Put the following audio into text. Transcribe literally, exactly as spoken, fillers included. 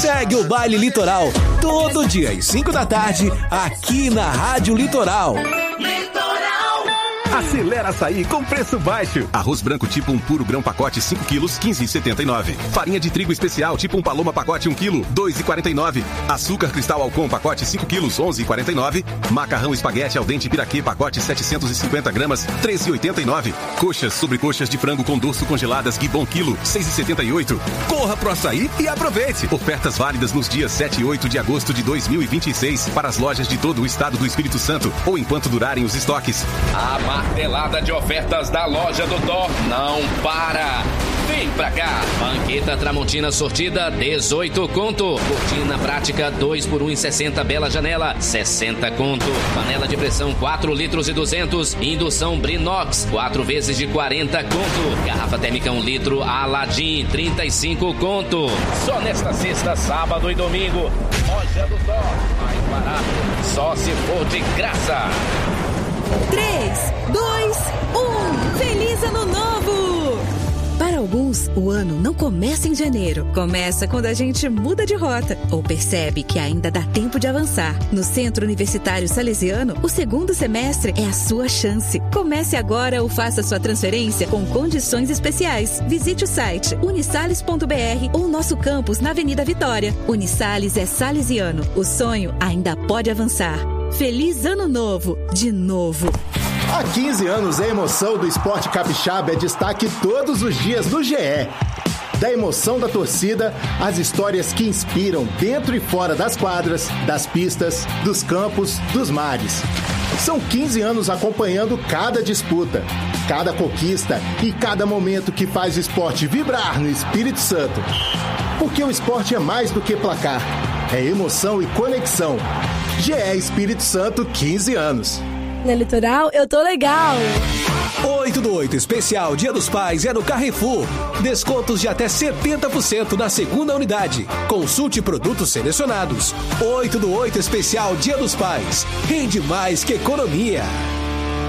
Segue o Baile Litoral, todo dia às cinco da tarde, aqui na Rádio Litoral. Acelera açaí com preço baixo. Arroz branco tipo um puro grão pacote cinco quilos, quinze reais e setenta e nove centavos. Farinha de trigo especial tipo um paloma pacote um quilo, dois reais e quarenta e nove centavos. Açúcar cristal Alcon pacote cinco quilos, onze reais e quarenta e nove centavos. Macarrão espaguete al dente piraquê pacote setecentos e cinquenta gramas, treze reais e oitenta e nove centavos. Coxas sobre coxas de frango com dorso congeladas Guibon quilo, seis reais e setenta e oito centavos. Corra pro açaí e aproveite. Ofertas válidas nos dias sete e oito de agosto de dois mil e vinte e seis para as lojas de todo o estado do Espírito Santo ou enquanto durarem os estoques. A martelada de ofertas da loja do Thor não para. Vem pra cá. Banqueta Tramontina sortida, dezoito conto. Cortina prática, dois por um e sessenta, bela janela, sessenta conto. Panela de pressão, quatro litros e duzentos. Indução Brinox, quatro vezes de quarenta conto. Garrafa térmica, um litro, Aladim, trinta e cinco conto. Só nesta sexta, sábado e domingo. Loja do Thor, mais barato, só se for de graça. três, dois, um. Feliz Ano Novo! Para alguns, o ano não começa em janeiro. Começa quando a gente muda de rota ou percebe que ainda dá tempo de avançar. No Centro Universitário Salesiano, o segundo semestre é a sua chance. Comece agora ou faça sua transferência com condições especiais. Visite o site unisales ponto b r ou nosso campus na Avenida Vitória. Unisales é salesiano. O sonho ainda pode avançar. Feliz Ano Novo, de novo. Há quinze anos, a emoção do esporte capixaba é destaque todos os dias no G E. Da emoção da torcida, às histórias que inspiram dentro e fora das quadras, das pistas, dos campos, dos mares. São quinze anos acompanhando cada disputa, cada conquista e cada momento que faz o esporte vibrar no Espírito Santo. Porque o esporte é mais do que placar, é emoção e conexão. G E Espírito Santo, quinze anos. Na Litoral, eu tô legal. oito do oito especial Dia dos Pais é no Carrefour. Descontos de até setenta por cento na segunda unidade. Consulte produtos selecionados. oito do oito especial Dia dos Pais. Rende mais que economia.